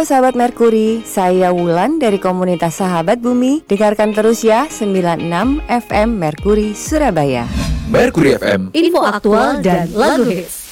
Halo sahabat Merkuri, saya Wulan dari komunitas Sahabat Bumi. Dengarkan terus ya 96 FM Merkuri Surabaya. Merkuri FM, info aktual dan lagu hits.